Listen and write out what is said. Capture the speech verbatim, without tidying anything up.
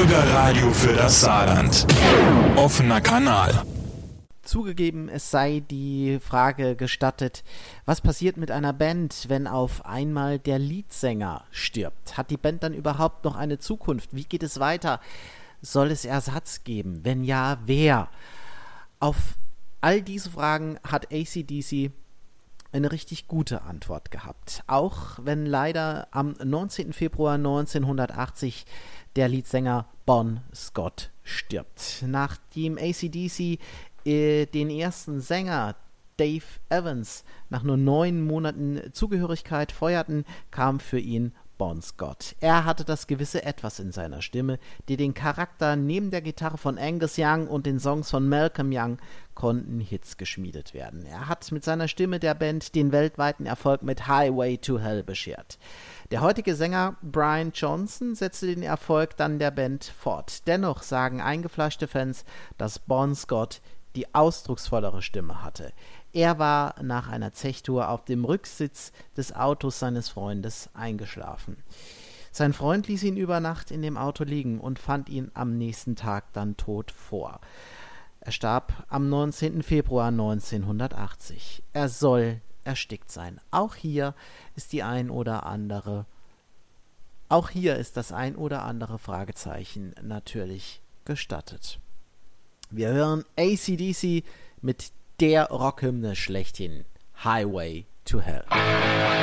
Bürgerradio für das Saarland. Offener Kanal. Zugegeben, es sei die Frage gestattet, was passiert mit einer Band, wenn auf einmal der Leadsänger stirbt? Hat die Band dann überhaupt noch eine Zukunft? Wie geht es weiter? Soll es Ersatz geben? Wenn ja, wer? Auf all diese Fragen hat A C D C eine richtig gute Antwort gehabt. Auch wenn leider am neunzehnten Februar neunzehnhundertachtzig der Leadsänger Bon Scott stirbt. Nachdem A C D C äh, den ersten Sänger Dave Evans nach nur neun Monaten Zugehörigkeit feuerten, kam für ihn Bon Scott. Er hatte das gewisse Etwas in seiner Stimme, die den Charakter neben der Gitarre von Angus Young und den Songs von Malcolm Young konnten Hits geschmiedet werden. Er hat mit seiner Stimme der Band den weltweiten Erfolg mit Highway to Hell beschert. Der heutige Sänger Brian Johnson setzte den Erfolg dann der Band fort. Dennoch sagen eingefleischte Fans, dass Bon Scott die ausdrucksvollere Stimme hatte. Er war nach einer Zechtour auf dem Rücksitz des Autos seines Freundes eingeschlafen. Sein Freund ließ ihn über Nacht in dem Auto liegen und fand ihn am nächsten Tag dann tot vor. Er starb am neunzehnten Februar neunzehnhundertachtzig. Er soll erstickt sein. Auch hier ist die ein oder andere, auch hier ist das ein oder andere Fragezeichen natürlich gestattet. Wir hören A C D C mit der Rockhymne schlechthin, Highway to Hell.